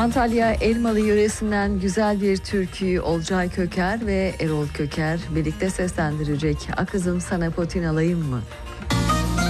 Antalya Elmalı yöresinden güzel bir türküyü Olcay Köker ve Erol Köker birlikte seslendirecek. Akızım sana potin alayım mı?